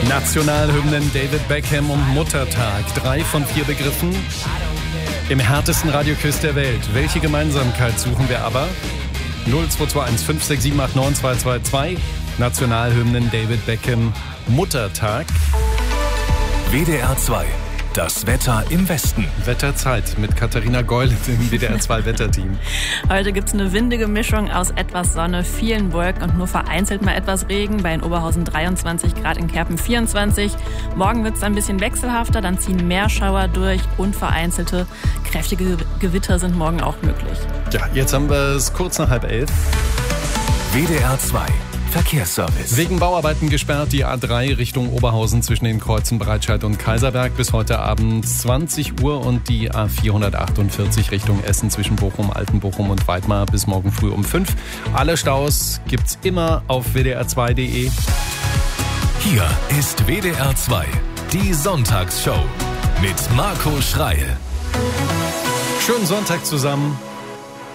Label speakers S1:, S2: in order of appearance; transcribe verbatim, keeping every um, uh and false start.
S1: Nationalhymnen David Beckham und Muttertag. Drei von vier Begriffen im härtesten Radioquiz der Welt. Welche Gemeinsamkeit suchen wir aber? null zwei zwei eins fünf sechs sieben acht neun zwei zwei zwei. Nationalhymnen David Beckham, Muttertag.
S2: W D R zwei. Das Wetter im Westen.
S1: Wetterzeit mit Katharina Geul im W D R zwei Wetterteam.
S3: Heute gibt es eine windige Mischung aus etwas Sonne, vielen Wolken und nur vereinzelt mal etwas Regen. Bei in Oberhausen dreiundzwanzig Grad, in Kerpen vierundzwanzig. Morgen wird es ein bisschen wechselhafter, dann ziehen mehr Schauer durch und vereinzelte kräftige Gewitter sind morgen auch möglich.
S1: Ja, jetzt haben wir es kurz nach halb elf.
S2: W D R zwei. Verkehrsservice.
S1: Wegen Bauarbeiten gesperrt die A drei Richtung Oberhausen zwischen den Kreuzen Breitscheid und Kaiserberg bis heute Abend zwanzig Uhr und die A vierhundertachtundvierzig Richtung Essen zwischen Bochum, Altenbochum und Weidmar bis morgen früh um fünf. Alle Staus gibt's immer auf w d r zwei punkt d e.
S2: Hier ist W D R zwei, die Sonntagsshow mit Marco Schreil.
S1: Schönen Sonntag zusammen.